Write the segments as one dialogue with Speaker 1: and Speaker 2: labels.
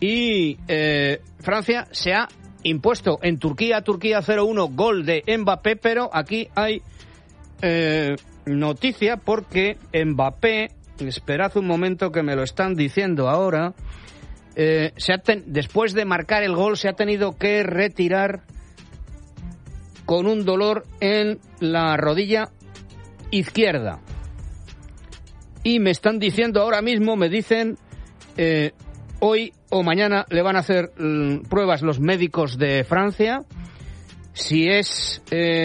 Speaker 1: y Francia se ha impuesto en Turquía 0-1, gol de Mbappé, pero aquí hay noticia porque Mbappé, esperad un momento que me lo están diciendo ahora, después de marcar el gol se ha tenido que retirar con un dolor en la rodilla izquierda. Y me están diciendo ahora mismo, me dicen, hoy o mañana le van a hacer pruebas los médicos de Francia. Si es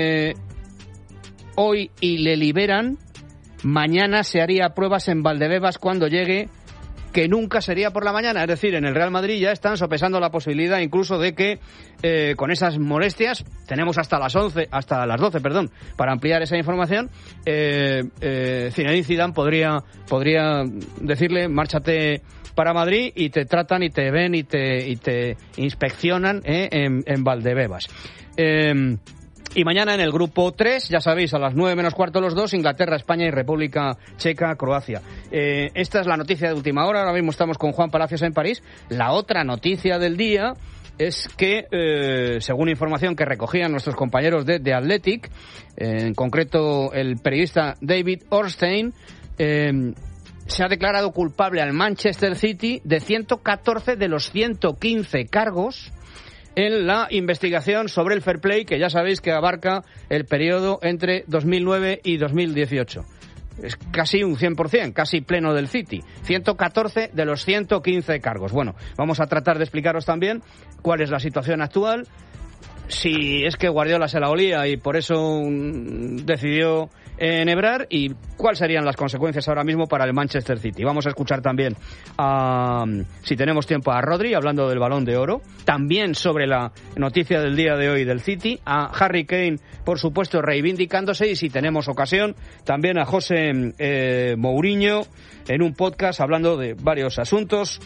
Speaker 1: hoy y le liberan, mañana se haría pruebas en Valdebebas cuando llegue, que nunca sería por la mañana. Es decir, en el Real Madrid ya están sopesando la posibilidad incluso de que con esas molestias, tenemos hasta las 12, para ampliar esa información, Zinedine Zidane podría decirle: márchate para Madrid y te tratan y te ven y te inspeccionan en Valdebebas. Y mañana en el grupo 3, ya sabéis, a las 9 menos cuarto los dos, Inglaterra, España y República Checa, Croacia. Esta es la noticia de última hora. Ahora mismo estamos con Juan Palacios en París. La otra noticia del día es que, según información que recogían nuestros compañeros de The Athletic, en concreto el periodista David Ornstein, se ha declarado culpable al Manchester City de 114 de los 115 cargos en la investigación sobre el fair play, que ya sabéis que abarca el periodo entre 2009 y 2018. Es casi un 100%, casi pleno del City. 114 de los 115 cargos. Bueno, vamos a tratar de explicaros también cuál es la situación actual, si es que Guardiola se la olía y por eso decidió enhebrar, y cuáles serían las consecuencias ahora mismo para el Manchester City. Vamos a escuchar también, si tenemos tiempo, a Rodri hablando del Balón de Oro, también sobre la noticia del día de hoy del City, a Harry Kane, por supuesto, reivindicándose, y si tenemos ocasión, también a José Mourinho en un podcast hablando de varios asuntos,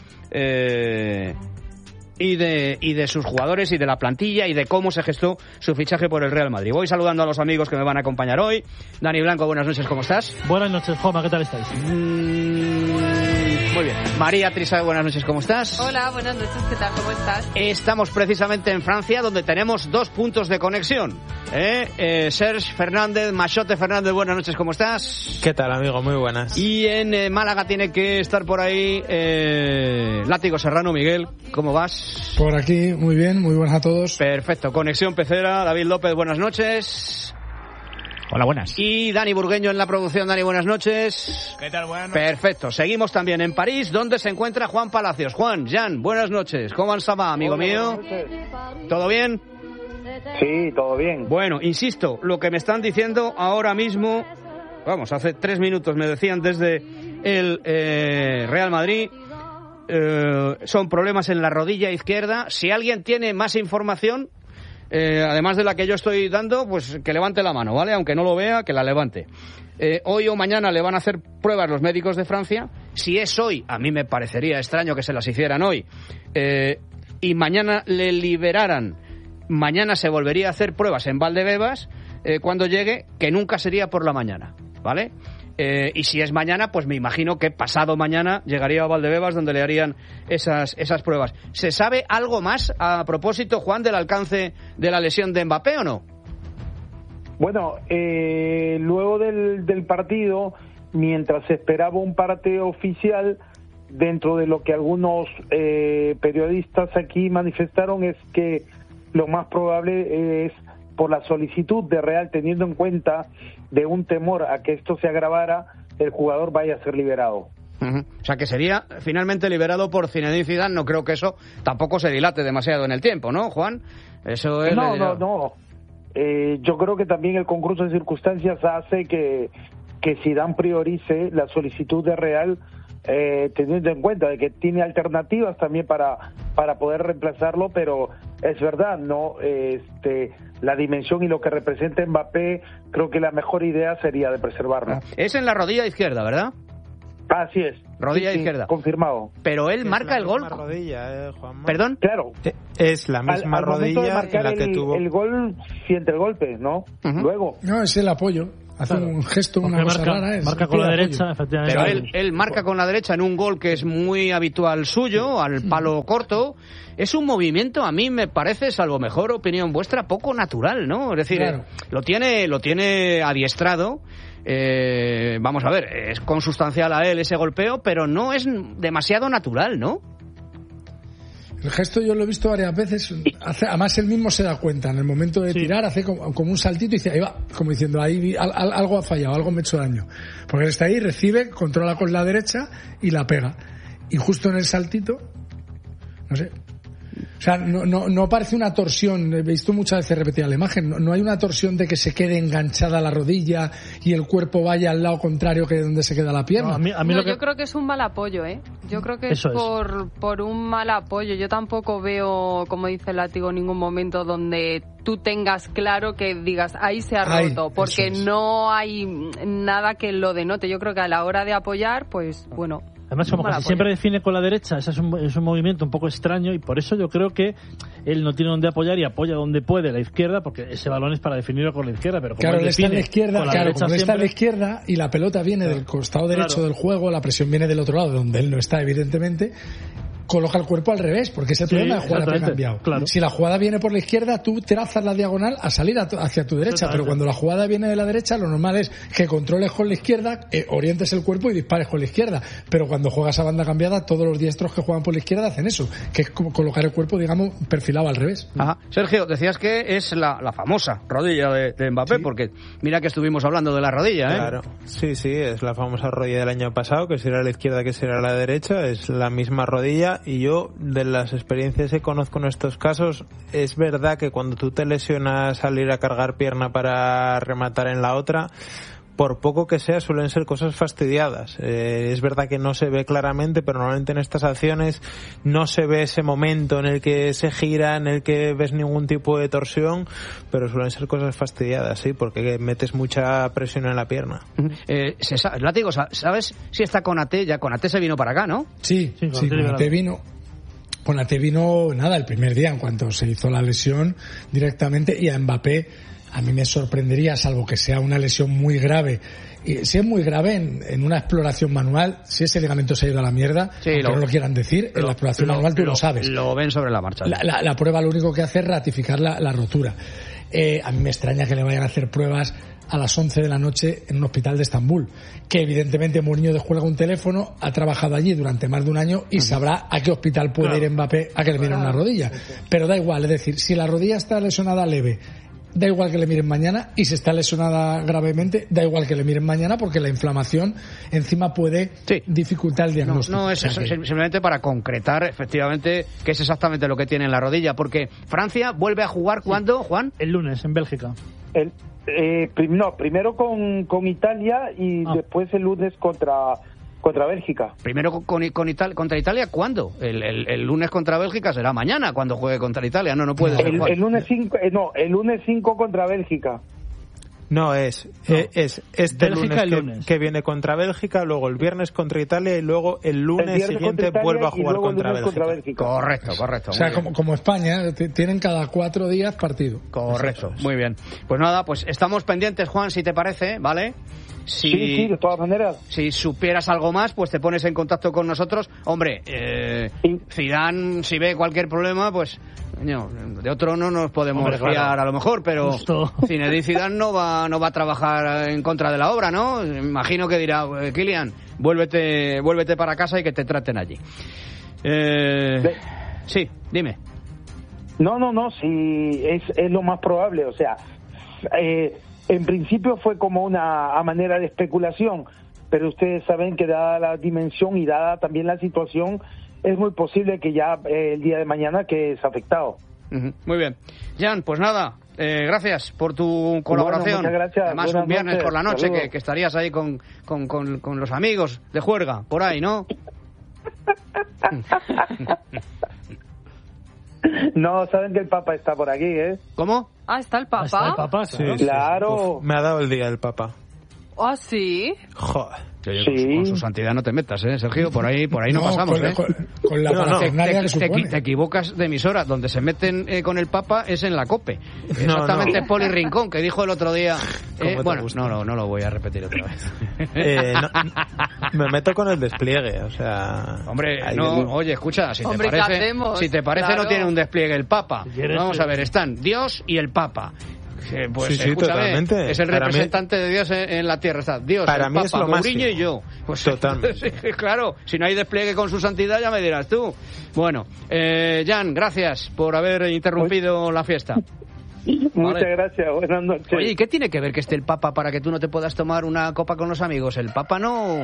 Speaker 1: y de sus jugadores y de la plantilla y de cómo se gestó su fichaje por el Real Madrid. Voy saludando a los amigos que me van a acompañar hoy. Dani Blanco, buenas noches, ¿cómo estás?
Speaker 2: Buenas noches, Juanma, ¿qué tal estáis?
Speaker 1: Muy bien. María Trisado, buenas noches, ¿cómo estás?
Speaker 3: Hola, buenas noches, ¿qué tal? ¿Cómo estás?
Speaker 1: Estamos precisamente en Francia, donde tenemos dos puntos de conexión. Serge Fernández, Machote Fernández, buenas noches, ¿cómo estás?
Speaker 4: ¿Qué tal, amigo? Muy buenas.
Speaker 1: Y en Málaga tiene que estar por ahí Látigo Serrano. Miguel, ¿cómo vas?
Speaker 5: Por aquí, muy bien, muy buenas a todos.
Speaker 1: Perfecto, conexión pecera. David López, buenas noches.
Speaker 2: Hola, buenas.
Speaker 1: Y Dani Burgueño en la producción. Dani, buenas noches.
Speaker 6: ¿Qué tal? Buenas noches.
Speaker 1: Perfecto, seguimos también en París, donde se encuentra Juan Palacios. Juan, Jan, buenas noches. ¿Cómo va, amigo mío? ¿Todo bien?
Speaker 7: Sí, todo bien.
Speaker 1: Bueno, insisto, lo que me están diciendo ahora mismo, vamos, hace 3 minutos me decían desde el Real Madrid, son problemas en la rodilla izquierda. Si alguien tiene más información, además de la que yo estoy dando, pues que levante la mano, ¿vale? Aunque no lo vea, que la levante. Hoy o mañana le van a hacer pruebas los médicos de Francia. Si es hoy, a mí me parecería extraño que se las hicieran hoy, y mañana le liberaran, mañana se volvería a hacer pruebas en Valdebebas cuando llegue, que nunca sería por la mañana, ¿vale? Y si es mañana, pues me imagino que pasado mañana llegaría a Valdebebas, donde le harían esas pruebas. ¿Se sabe algo más a propósito, Juan, del alcance de la lesión de Mbappé o no?
Speaker 7: Bueno, luego del partido, mientras se esperaba un parte oficial, dentro de lo que algunos periodistas aquí manifestaron, es que lo más probable es, por la solicitud de Real, teniendo en cuenta de un temor a que esto se agravara, el jugador vaya a ser liberado.
Speaker 1: O sea, que sería finalmente liberado por Zinedine Zidane. No creo que eso tampoco se dilate demasiado en el tiempo, ¿no, Juan? Eso es...
Speaker 7: No. Yo creo que también el concurso de circunstancias hace que Zidane priorice la solicitud de Real, teniendo en cuenta de que tiene alternativas también para poder reemplazarlo, pero es verdad, no, la dimensión y lo que representa Mbappé, creo que la mejor idea sería de preservarlo.
Speaker 1: Es en la rodilla izquierda, ¿verdad?
Speaker 7: Así es.
Speaker 1: Rodilla izquierda.
Speaker 7: Confirmado.
Speaker 1: Pero él marca el gol.
Speaker 4: Es la misma rodilla, Juanma.
Speaker 1: ¿Perdón?
Speaker 7: Claro.
Speaker 4: Es la misma rodilla en la que tuvo...
Speaker 7: El gol siente el golpe, ¿no?
Speaker 1: Uh-huh.
Speaker 7: Luego.
Speaker 5: No, es el apoyo. Hace un gesto, una cosa rara.
Speaker 2: Marca con la derecha, efectivamente.
Speaker 1: Pero él marca con la derecha en un gol que es muy habitual suyo, al palo corto. Es un movimiento, a mí me parece, salvo mejor opinión vuestra, poco natural, ¿no? Es decir,
Speaker 5: claro,
Speaker 1: lo tiene adiestrado. Vamos a ver, es consustancial a él ese golpeo, pero no es demasiado natural, ¿no?
Speaker 5: El gesto yo lo he visto varias veces. Además él mismo se da cuenta. En el momento de tirar hace como un saltito y dice, ahí va, como diciendo, ahí algo ha fallado, algo me ha hecho daño. Porque él está ahí, recibe, controla con la derecha y la pega. Y justo en el saltito, no sé. O sea, no parece una torsión. He visto muchas veces repetida la imagen. No hay una torsión de que se quede enganchada la rodilla y el cuerpo vaya al lado contrario que donde se queda la pierna.
Speaker 3: Yo creo que es un mal apoyo, ¿eh? Yo creo que es por un mal apoyo. Yo tampoco veo, como dice el látigo, ningún momento donde tú tengas claro que digas, ahí se ha roto, porque no hay nada que lo denote. Yo creo que a la hora de apoyar, pues bueno...
Speaker 2: Además, como casi siempre define con la derecha, ese es un movimiento un poco extraño y por eso yo creo que él no tiene donde apoyar y apoya donde puede la izquierda, porque ese balón es para definirlo con la izquierda, pero como
Speaker 5: él está en la izquierda, como él está en la izquierda y la pelota viene del costado derecho del juego, la presión viene del otro lado, donde él no está, evidentemente, coloca el cuerpo al revés, porque ese problema de jugada te ha cambiado. Claro. Si la jugada viene por la izquierda, tú trazas la diagonal a salir hacia tu derecha, pero cuando la jugada viene de la derecha, lo normal es que controles con la izquierda, orientes el cuerpo y dispares con la izquierda. Pero cuando juegas a banda cambiada, todos los diestros que juegan por la izquierda hacen eso, que es como colocar el cuerpo, digamos, perfilado al revés.
Speaker 1: Ajá. Sergio, decías que es la famosa rodilla de Mbappé, porque mira que estuvimos hablando de la rodilla, ¿eh?
Speaker 4: Claro, sí, es la famosa rodilla del año pasado, que será la izquierda, que será la derecha, es la misma rodilla. Y yo, de las experiencias que conozco en estos casos, es verdad que cuando tú te lesionas al ir a cargar pierna para rematar en la otra, por poco que sea, suelen ser cosas fastidiadas. Es verdad que no se ve claramente, pero normalmente en estas acciones no se ve ese momento en el que se gira, en el que ves ningún tipo de torsión, pero suelen ser cosas fastidiadas, sí, porque metes mucha presión en la pierna.
Speaker 1: Látigo, ¿sabes si está Konaté? Ya Konaté se vino para acá, ¿no?
Speaker 5: Sí, Konaté vino. Konaté vino, el primer día, en cuanto se hizo la lesión, directamente, y a Mbappé, a mí me sorprendería, salvo que sea una lesión muy grave. Y si es muy grave, en una exploración manual, si ese ligamento se ha ido a la mierda, no lo quieran decir, en la exploración manual tú lo sabes.
Speaker 1: Lo ven sobre la marcha.
Speaker 5: La prueba lo único que hace es ratificar la rotura. A mí me extraña que le vayan a hacer pruebas a las 11 de la noche en un hospital de Estambul, que evidentemente Mourinho descuelga un teléfono, ha trabajado allí durante más de un año y sabrá a qué hospital puede ir Mbappé a que le miren una rodilla. Pero da igual, es decir, si la rodilla está lesionada leve, da igual que le miren mañana, y si está lesionada gravemente, da igual que le miren mañana, porque la inflamación encima puede dificultar el diagnóstico.
Speaker 1: No es simplemente para concretar efectivamente qué es exactamente lo que tiene en la rodilla, porque Francia vuelve a jugar ¿cuándo, Juan?
Speaker 2: El lunes en Bélgica.
Speaker 7: Primero con Italia y después el lunes contra Bélgica.
Speaker 1: Primero contra Italia, ¿cuándo? El lunes contra Bélgica será mañana cuando juegue contra Italia, no puede ser.
Speaker 7: El lunes 5 contra Bélgica.
Speaker 4: No, es este lunes que viene contra Bélgica, luego el viernes contra Italia y luego el lunes siguiente vuelve a jugar contra Bélgica.
Speaker 1: Correcto.
Speaker 5: O sea, como España, tienen cada 4 días partido.
Speaker 1: Correcto, muy bien. Pues nada, pues estamos pendientes, Juan, si te parece, ¿vale?
Speaker 7: Sí, de todas maneras.
Speaker 1: Si supieras algo más, pues te pones en contacto con nosotros. Hombre, Zidane, si ve cualquier problema, pues de otro no nos podemos fiar a lo mejor, pero Zinedine Zidane no va a trabajar en contra de la obra, ¿no? Imagino que dirá, Kylian, vuélvete para casa y que te traten allí. Sí, dime.
Speaker 7: No, sí, es lo más probable, o sea, en principio fue como a manera de especulación, pero ustedes saben que dada la dimensión y dada también la situación, es muy posible que ya el día de mañana que es afectado.
Speaker 1: Muy bien. Jan, pues nada, gracias por tu colaboración.
Speaker 7: Bueno, muchas gracias.
Speaker 1: Además,
Speaker 7: buenas
Speaker 1: un viernes
Speaker 7: noches.
Speaker 1: por la noche que estarías ahí con los amigos de juerga, por ahí, ¿no?
Speaker 7: No, saben que el Papa está por aquí, ¿eh?
Speaker 1: ¿Cómo?
Speaker 3: ¿Está el Papa?
Speaker 2: ¿Está el Papa?
Speaker 4: Sí,
Speaker 7: claro.
Speaker 4: Me ha dado el día el Papa.
Speaker 3: ¿Ah, sí?
Speaker 4: Joder.
Speaker 1: Con su santidad no te metas, Sergio, por ahí no pasamos,
Speaker 5: con la parafernalia que supone.
Speaker 1: Te equivocas de emisora, donde se meten con el Papa es en la COPE. Exactamente, Poli Rincón, que dijo el otro día... bueno, no lo voy a repetir otra vez.
Speaker 4: Me meto con el despliegue, o sea...
Speaker 1: Hombre, oye, escucha, si te parece claro. No tiene un despliegue el Papa. Vamos a ver, están Dios y el Papa. Pues
Speaker 4: sí, totalmente.
Speaker 1: Es el representante de Dios en la tierra. Está Dios,
Speaker 4: para
Speaker 1: el
Speaker 4: mí
Speaker 1: Papa, Mourinho y yo. Pues
Speaker 4: totalmente.
Speaker 1: Claro, si no hay despliegue con su santidad, ya me dirás tú. Bueno, Jan, gracias por haber interrumpido la fiesta.
Speaker 7: Muchas gracias, buenas noches.
Speaker 1: Oye, ¿y qué tiene que ver que esté el Papa para que tú no te puedas tomar una copa con los amigos? El Papa no...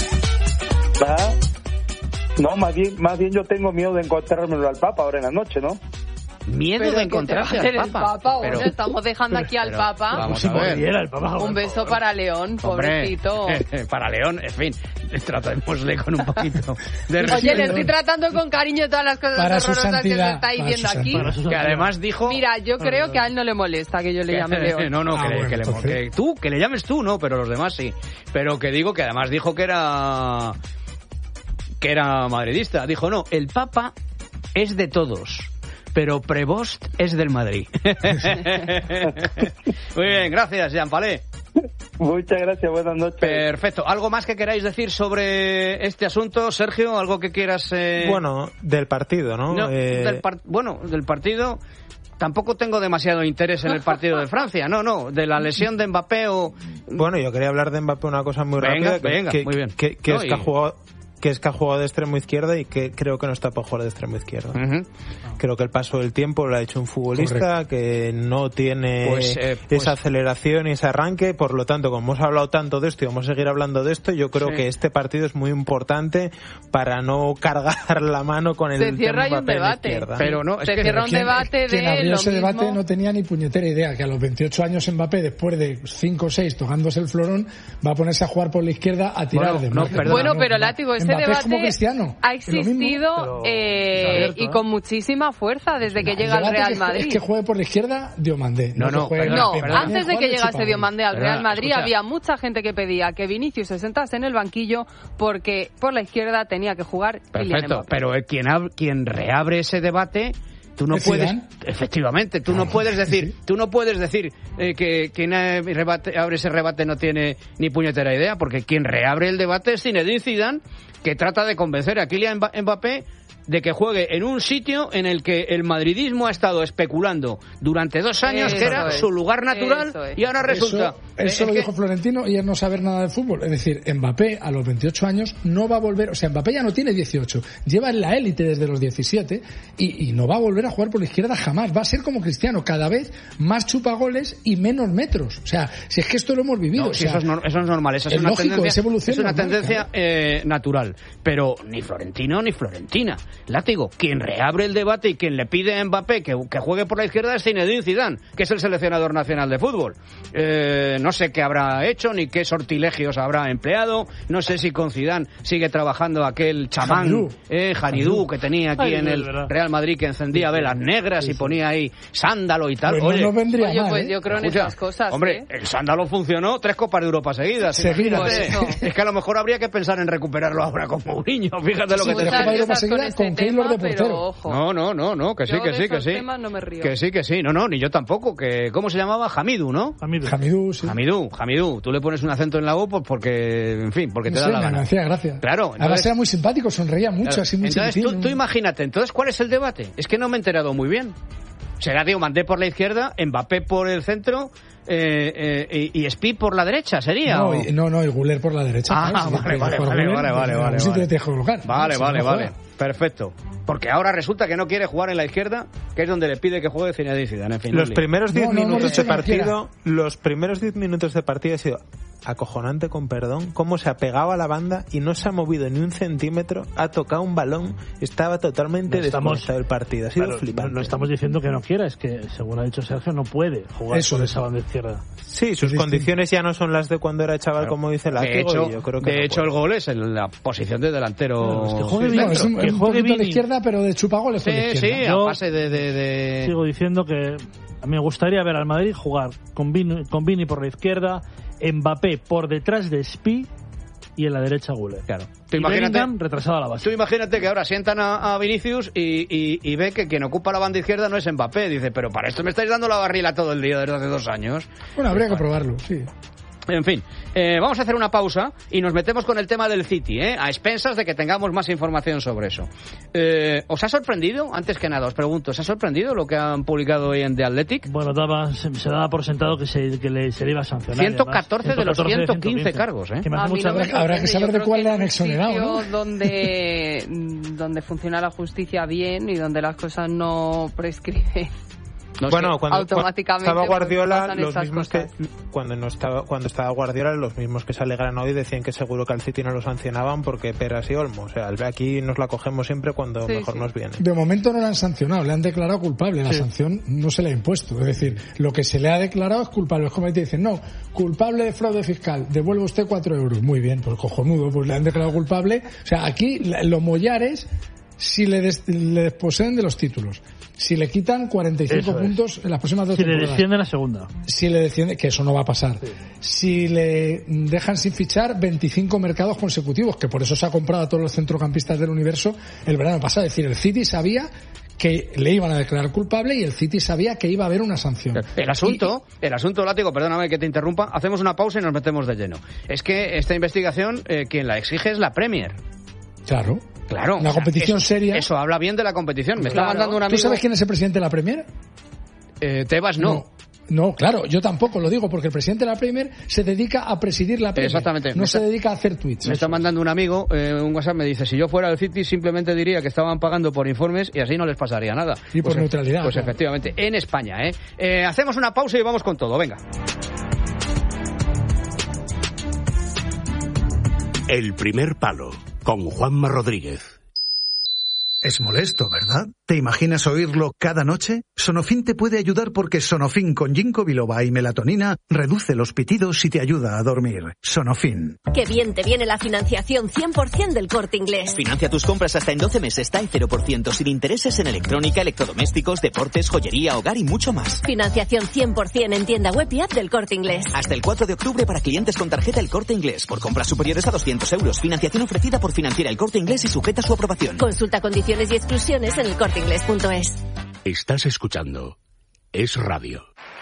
Speaker 7: No, más bien yo tengo miedo de encontrármelo al Papa ahora en la noche, ¿no?
Speaker 1: Miedo de encontrarse al Papa.
Speaker 3: Pero estamos dejando aquí al Papa.
Speaker 1: Vamos a ver.
Speaker 3: Un beso para León, pobrecito.
Speaker 1: Para León, en fin, tratémosle con un poquito de respeto.
Speaker 3: Oye, le estoy tratando con cariño todas las cosas horrorosas que se estáis viendo aquí.
Speaker 1: Que además dijo...
Speaker 3: Mira, yo creo que a él no le molesta que yo le llame León.
Speaker 1: No, que le llames tú, no, pero los demás sí. Pero que digo que además dijo que era madridista. Dijo, no, el Papa es de todos, pero Prevost es del Madrid. Muy bien, gracias, Jean Palé.
Speaker 7: Muchas gracias, buenas noches.
Speaker 1: Perfecto. ¿Algo más que queráis decir sobre este asunto, Sergio? ¿Algo que quieras...?
Speaker 4: Bueno, del partido, ¿no?
Speaker 1: Del partido... Tampoco tengo demasiado interés en el partido de Francia, no, de la lesión de Mbappé o...
Speaker 4: Bueno, yo quería hablar de Mbappé una cosa muy rápida.
Speaker 1: Muy bien.
Speaker 4: Que es que ha jugado de extremo izquierda y que creo que no está para jugar de extremo izquierda. Uh-huh. Creo que el paso del tiempo lo ha hecho un futbolista que no tiene esa aceleración y ese arranque. Por lo tanto, como hemos hablado tanto de esto y vamos a seguir hablando de esto, yo creo que este partido es muy importante para no cargar la mano con el
Speaker 3: tema Mbappé
Speaker 4: un debate.
Speaker 3: En izquierda.
Speaker 1: Pero no,
Speaker 3: se cierra un debate de
Speaker 5: quien abrió ese
Speaker 3: mismo.
Speaker 5: debate no tenía ni puñetera idea que a los 28 años Mbappé, después de 5 o 6 tocándose el florón, va a ponerse a jugar por la izquierda a tirar de más.
Speaker 3: Pero látigo, ese debate ha existido y con muchísima fuerza desde que llega al Real Madrid.
Speaker 5: Es que juegue por la izquierda Diomandé.
Speaker 3: Antes de que llegase Diomandé al Real Madrid había mucha gente que pedía que Vinicius se sentase en el banquillo porque por la izquierda tenía que jugar Kylian Mbappé.
Speaker 1: Pero quien reabre ese debate... Tú no puedes, efectivamente, tú no puedes decir que quien abre ese rebate no tiene ni puñetera idea, porque quien reabre el debate es Zinedine Zidane, que trata de convencer a Kylian Mbappé de que juegue en un sitio en el que el madridismo ha estado especulando durante 2 años que era su lugar natural y ahora resulta...
Speaker 5: Eso lo dijo Florentino y es no saber nada de fútbol. Es decir, Mbappé a los 28 años no va a volver... O sea, Mbappé ya no tiene 18. Lleva en la élite desde los 17 y no va a volver a jugar por la izquierda jamás. Va a ser como Cristiano, cada vez más chupagoles y menos metros. O sea, si es que esto lo hemos vivido.
Speaker 1: Eso es normal. Eso es una tendencia natural. Pero ni Florentino ni Florentina. Látigo, quien reabre el debate y quien le pide a Mbappé que juegue por la izquierda es Zinedine Zidane, que es el seleccionador nacional de fútbol. No sé qué habrá hecho ni qué sortilegios habrá empleado. No sé si con Zidane sigue trabajando aquel chamán Janidú que tenía aquí en el Real Madrid, que encendía velas negras y ponía ahí sándalo y tal.
Speaker 5: Pues no vendría mal,
Speaker 3: pues yo creo en esas cosas.
Speaker 1: Hombre, el sándalo funcionó 3 Copas de Europa seguidas. Es que a lo mejor habría que pensar en recuperarlo ahora con Mourinho. Fíjate lo que te digo.
Speaker 5: Keylor de portero.
Speaker 1: No, que sí. Que sí. No, ni yo tampoco. ¿Cómo se llamaba? Hamidou, ¿no?
Speaker 5: Hamidou, sí.
Speaker 1: Hamidou. Tú le pones un acento en la U porque te da la gana.
Speaker 5: Gracias.
Speaker 1: Claro.
Speaker 5: Además era muy simpático, sonreía mucho, así muy
Speaker 1: entonces, tú imagínate, entonces, ¿cuál es el debate? Es que no me he enterado muy bien. Será Diomandé por la izquierda, Mbappé por el centro... y Spi por la derecha, ¿sería?
Speaker 5: No, y Güler por la derecha.
Speaker 1: Vale. Vale. Perfecto. Porque ahora resulta que no quiere jugar en la izquierda, que es donde le pide que juegue Zinedine Zidane. En fin,
Speaker 4: los primeros 10 minutos de partido ha sido acojonante, con perdón, cómo se ha pegado a la banda y no se ha movido ni un centímetro, ha tocado un balón, estaba totalmente desconectado el partido. Ha sido flipante.
Speaker 2: No estamos diciendo que no quiera, es que, según ha dicho Sergio, no puede jugar por esa banda izquierda.
Speaker 4: Sí, sus condiciones ya no son las de cuando era chaval, como dice Látigo.
Speaker 1: De hecho, el gol es en la posición de delantero.
Speaker 5: Es que juegue bien, es un poquito a la izquierda, pero de chupagoles por la izquierda.
Speaker 1: Sí, a base de...
Speaker 2: Sigo diciendo que me gustaría ver al Madrid jugar con Vini por la izquierda, Mbappé por detrás de Spi y en la derecha Güler.
Speaker 1: Claro.
Speaker 2: Y Bellingham retrasado a la base.
Speaker 1: Tú imagínate que ahora sientan a Vinicius y ve que quien ocupa la banda izquierda no es Mbappé. Dice, pero para esto me estáis dando la barrila todo el día desde hace 2 años.
Speaker 5: Bueno, habría que probarlo, sí.
Speaker 1: En fin, vamos a hacer una pausa y nos metemos con el tema del City, a expensas de que tengamos más información sobre eso. ¿Os ha sorprendido? Antes que nada, os pregunto, ¿os ha sorprendido lo que han publicado hoy en The Athletic?
Speaker 2: Bueno, se daba por sentado que se le iba a sancionar.
Speaker 1: 114 de los 115 cargos,
Speaker 2: Que me hace mucha
Speaker 5: habrá que saber de cuál le han exonerado, ¿no?
Speaker 3: Donde funciona la justicia bien y donde las cosas no prescriben.
Speaker 1: No,
Speaker 4: bueno, cuando estaba Guardiola,
Speaker 3: los mismos que
Speaker 4: cuando estaba Guardiola, los mismos que se alegran hoy decían que seguro que al City no lo sancionaban porque peras y olmo. O sea, aquí nos la cogemos siempre cuando mejor nos viene.
Speaker 5: De momento no lo han sancionado, le han declarado culpable. La sanción no se le ha impuesto. Es decir, lo que se le ha declarado es culpable. Es como te dicen, no, culpable de fraude fiscal, devuelve usted 4 euros. Muy bien, pues cojonudo, pues le han declarado culpable. O sea, aquí lo mollar es si le desposeen de los títulos. Si le quitan 45 puntos en las próximas 2 temporadas.
Speaker 2: Si le descienden a segunda.
Speaker 5: Si le desciende, que eso no va a pasar. Sí. Si le dejan sin fichar 25 mercados consecutivos, que por eso se ha comprado a todos los centrocampistas del universo el verano pasado. Es decir, el City sabía que le iban a declarar culpable y el City sabía que iba a haber una sanción.
Speaker 1: El asunto, Látigo, perdóname que te interrumpa, hacemos una pausa y nos metemos de lleno. Es que esta investigación, quien la exige es la Premier.
Speaker 5: Claro. Una competición seria.
Speaker 1: Eso habla bien de la competición. Me está mandando un amigo.
Speaker 5: ¿Tú sabes quién es el presidente de la Premier?
Speaker 1: Tebas no.
Speaker 5: No, claro, yo tampoco lo digo, porque el presidente de la Premier se dedica a presidir la Premier.
Speaker 1: Exactamente.
Speaker 5: No se dedica a hacer tweets.
Speaker 1: Me está mandando un amigo un WhatsApp, me dice, si yo fuera del City simplemente diría que estaban pagando por informes y así no les pasaría nada.
Speaker 5: Y por neutralidad.
Speaker 1: Pues claro. Efectivamente, en España, hacemos una pausa y vamos con todo, venga.
Speaker 6: El primer palo, con Juanma Rodríguez.
Speaker 8: Es molesto, ¿verdad? ¿Te imaginas oírlo cada noche? Sonofin te puede ayudar porque Sonofin con ginkgo biloba y melatonina reduce los pitidos y te ayuda a dormir. Sonofin.
Speaker 9: Qué bien te viene la financiación 100% del Corte Inglés.
Speaker 10: Financia tus compras hasta en 12 meses, TAE 0% sin intereses en electrónica, electrodomésticos, deportes, joyería, hogar y mucho más.
Speaker 9: Financiación 100% en tienda web y app del Corte Inglés.
Speaker 10: Hasta el 4 de octubre para clientes con tarjeta El Corte Inglés. Por compras superiores a 200 euros. Financiación ofrecida por Financiera El Corte Inglés y sujeta a su aprobación.
Speaker 9: Consulta condiciones y exclusiones en elcorteinglés.es.
Speaker 6: Estás escuchando Es Radio.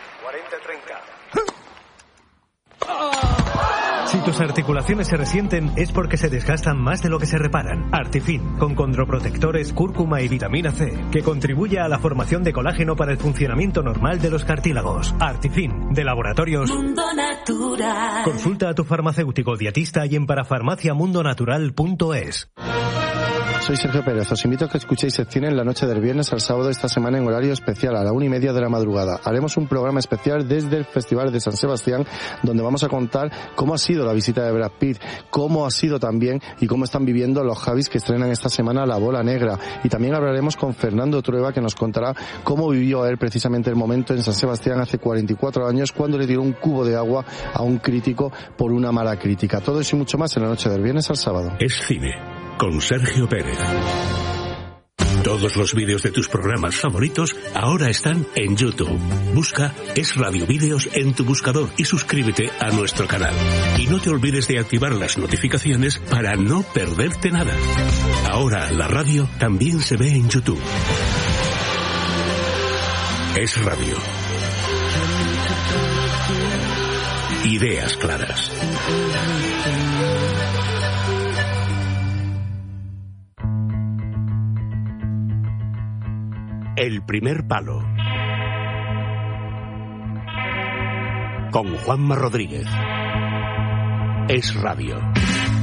Speaker 11: 40-30. Si tus articulaciones se resienten es porque se desgastan más de lo que se reparan. Artifin, con condroprotectores, cúrcuma y vitamina C, que contribuye a la formación de colágeno para el funcionamiento normal de los cartílagos. Artifin, de Laboratorios
Speaker 9: Mundo Natural.
Speaker 11: Consulta a tu farmacéutico dietista y en parafarmaciamundonatural.es.
Speaker 12: Soy Sergio Pérez, os invito a que escuchéis Sección en la noche del viernes al sábado esta semana en horario especial a la 1:30 de la madrugada. Haremos un programa especial desde el Festival de San Sebastián, donde vamos a contar cómo ha sido la visita de Brad Pitt, cómo ha sido también y cómo están viviendo los Javis que estrenan esta semana La Bola Negra. Y también hablaremos con Fernando Trueba, que nos contará cómo vivió él precisamente el momento en San Sebastián hace 44 años cuando le tiró un cubo de agua a un crítico por una mala crítica. Todo eso y mucho más en la noche del viernes al sábado.
Speaker 6: Es Cine, con Sergio Pérez. Todos los vídeos de tus programas favoritos ahora están en YouTube. Busca Es Radio Vídeos en tu buscador y suscríbete a nuestro canal. Y no te olvides de activar las notificaciones para no perderte nada. Ahora la radio también se ve en YouTube. Es Radio. Ideas claras. El primer palo. Con Juanma Rodríguez. Es Radio.